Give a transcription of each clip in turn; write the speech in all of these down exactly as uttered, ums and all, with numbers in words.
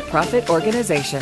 not-for-profit organization.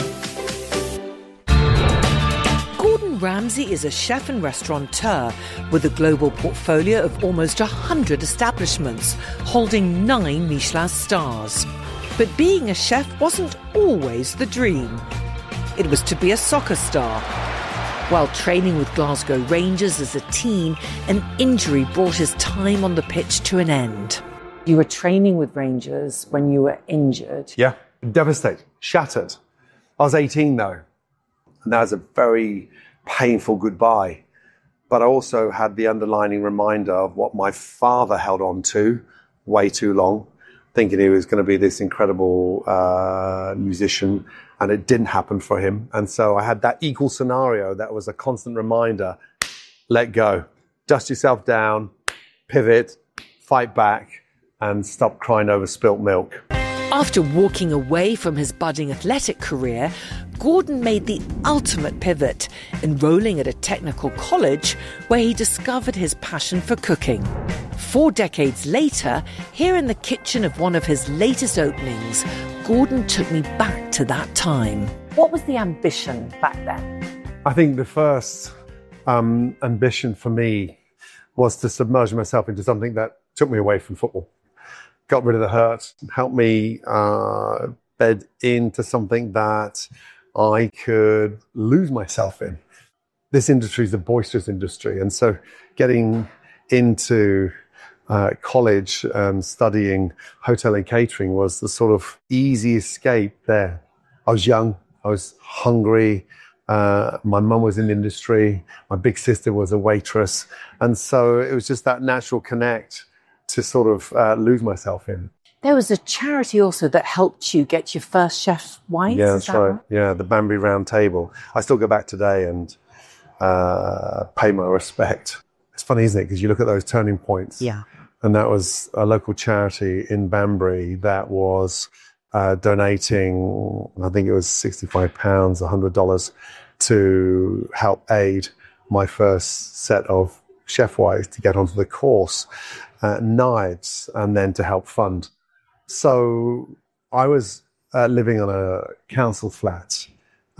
Gordon Ramsay is a chef and restaurateur with a global portfolio of almost one hundred establishments, holding nine Michelin stars. But being a chef wasn't always the dream. It was to be a soccer star. While training with Glasgow Rangers as a teen, an injury brought his time on the pitch to an end. You were training with Rangers when you were injured. Yeah, devastated, shattered. I was eighteen though, and that was a very painful goodbye. But I also had the underlining reminder of what my father held on to way too long, thinking he was going to be this incredible uh, musician, and it didn't happen for him. And so I had that equal scenario that was a constant reminder: let go, dust yourself down, pivot, fight back, and stop crying over spilt milk. After walking away from his budding athletic career, Gordon made the ultimate pivot, enrolling at a technical college where he discovered his passion for cooking. Four decades later, here in the kitchen of one of his latest openings, Gordon took me back to that time. What was the ambition back then? I think the first um, ambition for me was to submerge myself into something that took me away from football. Got rid of the hurt, helped me uh, bed into something that I could lose myself in. This industry is a boisterous industry, and so getting into uh, college and studying hotel and catering was the sort of easy escape there. I was young, I was hungry, uh, my mum was in the industry, my big sister was a waitress, and so it was just that natural connect to sort of uh, lose myself in. There was a charity also that helped you get your first chef wife. Yeah, that's Is that right. right. Yeah, the Banbury Round Table. I still go back today and uh, pay my respect. It's funny, isn't it? Because you look at those turning points. Yeah. And that was a local charity in Banbury that was uh, donating, I think it was sixty-five pounds, one hundred dollars to help aid my first set of chef wives to get onto the course. Uh, knives, and then to help fund. So I was uh, living on a council flat.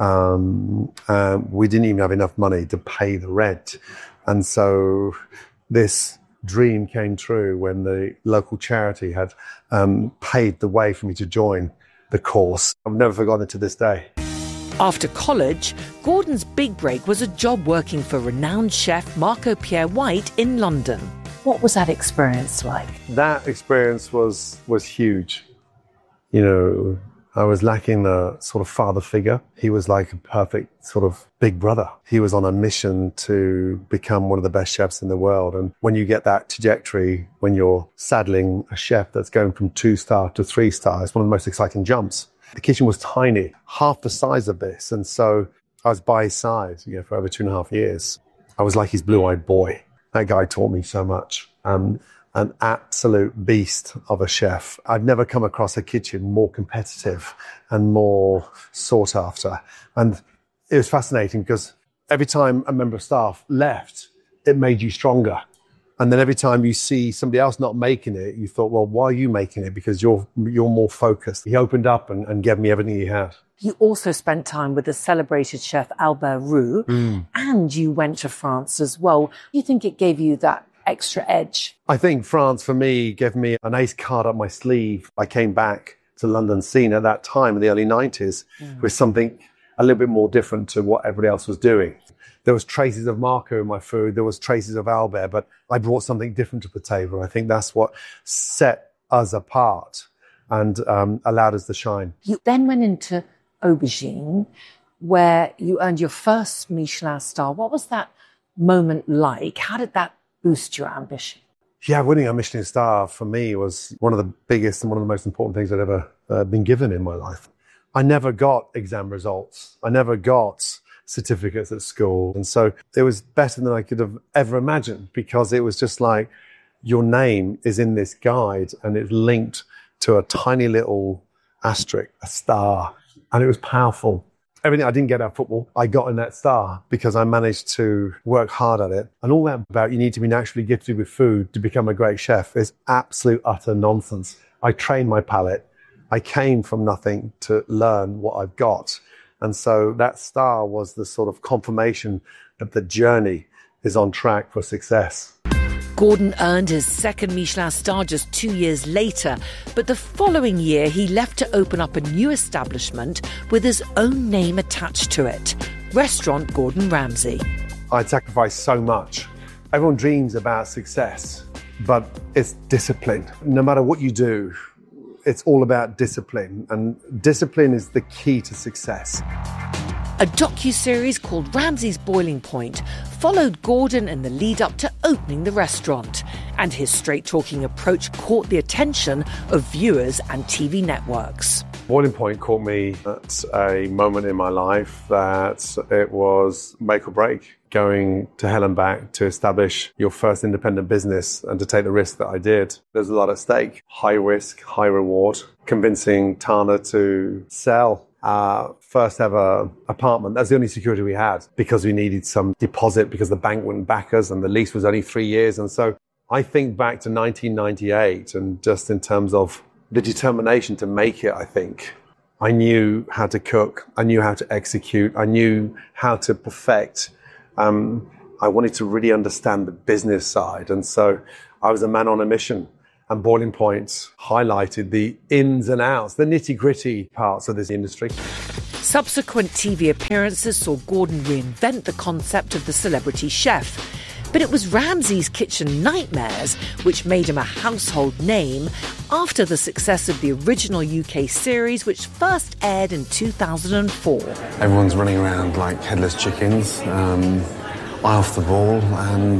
Um, and we didn't even have enough money to pay the rent. And so this dream came true when the local charity had um, paid the way for me to join the course. I've never forgotten it to this day. After college, Gordon's big break was a job working for renowned chef Marco Pierre White in London. What was that experience like? That experience was was huge. You know, I was lacking a sort of father figure. He was like a perfect sort of big brother. He was on a mission to become one of the best chefs in the world. And when you get that trajectory, when you're saddling a chef that's going from two star to three star, it's one of the most exciting jumps. The kitchen was tiny, half the size of this. And so I was by his side, you know, for over two and a half years. I was like his blue-eyed boy. That guy taught me so much. Um, an absolute beast of a chef. I've never come across a kitchen more competitive and more sought after. And it was fascinating because every time a member of staff left, it made you stronger. And then every time you see somebody else not making it, you thought, well, why are you making it? Because you're you're more focused. He opened up and, and gave me everything he had. You also spent time with the celebrated chef Albert Roux, mm. and you went to France as well. You think it gave you that extra edge? I think France, for me, gave me an ace card up my sleeve. I came back to London scene at that time in the early nineties mm. with something a little bit more different to what everybody else was doing. There was traces of Marco in my food. There was traces of Albert, but I brought something different to the table. I think that's what set us apart and um, allowed us to shine. You then went into Aubergine, where you earned your first Michelin star. What was that moment like? How did that boost your ambition? Yeah, winning a Michelin star for me was one of the biggest and one of the most important things I'd ever uh, been given in my life. I never got exam results. I never got certificates at school. And so it was better than I could have ever imagined, because it was just like, your name is in this guide and it's linked to a tiny little asterisk, a star. And it was powerful. Everything I didn't get at football, I got in that star because I managed to work hard at it. And all that about you need to be naturally gifted with food to become a great chef is absolute utter nonsense. I trained my palate. I came from nothing to learn what I've got. And so that star was the sort of confirmation that the journey is on track for success. Gordon earned his second Michelin star just two years later, but the following year he left to open up a new establishment with his own name attached to it, Restaurant Gordon Ramsay. I'd sacrificed so much. Everyone dreams about success, but it's discipline. No matter what you do, it's all about discipline, and discipline is the key to success. A docuseries called Ramsay's Boiling Point followed Gordon in the lead-up to opening the restaurant, and his straight-talking approach caught the attention of viewers and T V networks. Boiling Point caught me at a moment in my life that it was make or break. Going to hell and back to establish your first independent business and to take the risk that I did. There's a lot at stake. High risk, high reward. Convincing Tana to sell our first ever apartment. That's the only security we had because we needed some deposit because the bank wouldn't back us and the lease was only three years. And so I think back to nineteen ninety-eight and just in terms of the determination to make it, I think. I knew how to cook. I knew how to execute. I knew how to perfect. Um, I wanted to really understand the business side. And so I was a man on a mission. And Boiling Point highlighted the ins and outs, the nitty-gritty parts of this industry. Subsequent T V appearances saw Gordon reinvent the concept of the celebrity chef. But it was Ramsay's Kitchen Nightmares which made him a household name after the success of the original U K series, which first aired in two thousand four. Everyone's running around like headless chickens, um, eye off the ball, and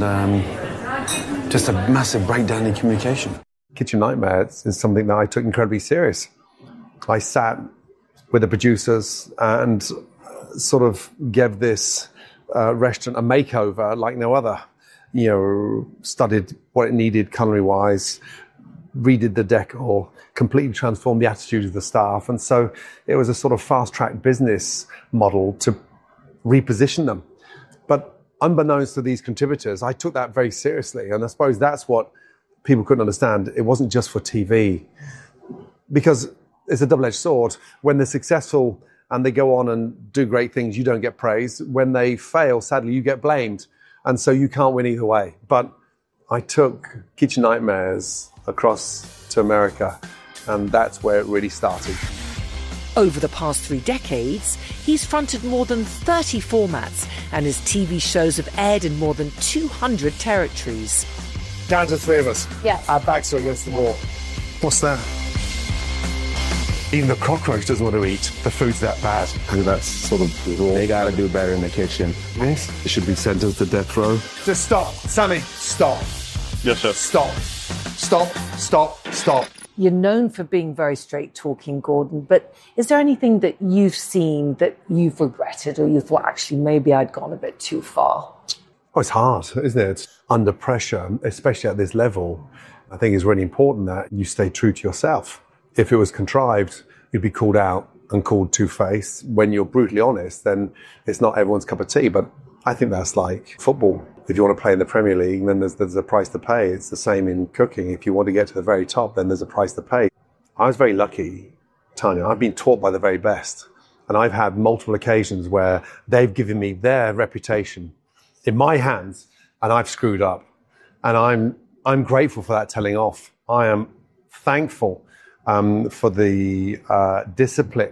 um, just a massive breakdown in communication. Kitchen Nightmares is something that I took incredibly serious. I sat with the producers and sort of gave this uh, restaurant a makeover like no other. You know, studied what it needed culinary-wise, redid the decor, completely transformed the attitude of the staff. And so it was a sort of fast-track business model to reposition them. But unbeknownst to these contributors, I took that very seriously. And I suppose that's what people couldn't understand. It wasn't just for T V. Because it's a double-edged sword. When they're successful and they go on and do great things, you don't get praise. When they fail, sadly, you get blamed. And so you can't win either way. But I took Kitchen Nightmares across to America, and that's where it really started. Over the past three decades, he's fronted more than thirty formats, and his T V shows have aired in more than two hundred territories. Down to three of us. Yes. Our backs are against the wall. What's that? Even the cockroach doesn't want to eat. The food's that bad. And that's sort of raw. They gotta do better in the kitchen. Yes. They should be sentenced to death row. Just stop. Sammy, stop. Yes, sir. Stop. Stop. Stop. Stop. You're known for being very straight-talking, Gordon, but is there anything that you've seen that you've regretted or you thought, actually, maybe I'd gone a bit too far? Oh, it's hard, isn't it? Under pressure, especially at this level, I think it's really important that you stay true to yourself. If it was contrived, you'd be called out and called two-faced. When you're brutally honest, then it's not everyone's cup of tea. But I think that's like football. If you want to play in the Premier League, then there's, there's a price to pay. It's the same in cooking. If you want to get to the very top, then there's a price to pay. I was very lucky, Tanya. I've been taught by the very best. And I've had multiple occasions where they've given me their reputation in my hands, and I've screwed up. And I'm I'm grateful for that telling off. I am thankful Um, for the uh, discipline,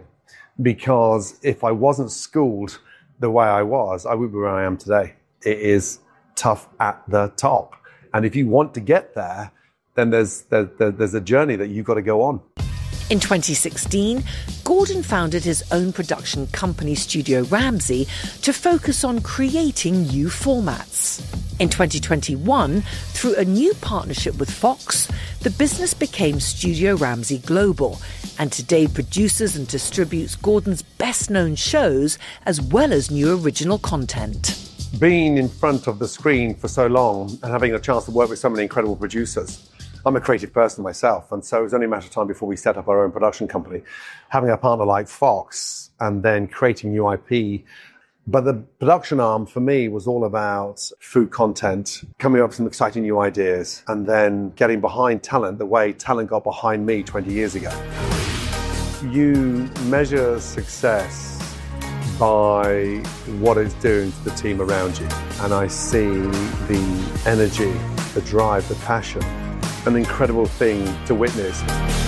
because if I wasn't schooled the way I was, I would be where I am today. It is tough at the top. And if you want to get there, then there's, there, there's a journey that you've got to go on. In twenty sixteen, Gordon founded his own production company, Studio Ramsay, to focus on creating new formats. In twenty twenty-one, through a new partnership with Fox, the business became Studio Ramsay Global, and today produces and distributes Gordon's best-known shows as well as new original content. Being in front of the screen for so long and having a chance to work with so many incredible producers, I'm a creative person myself, and so it was only a matter of time before we set up our own production company. Having a partner like Fox and then creating new I P. But the production arm for me was all about food content, coming up with some exciting new ideas, and then getting behind talent the way talent got behind me twenty years ago. You measure success by what it's doing to the team around you. And I see the energy, the drive, the passion, an incredible thing to witness.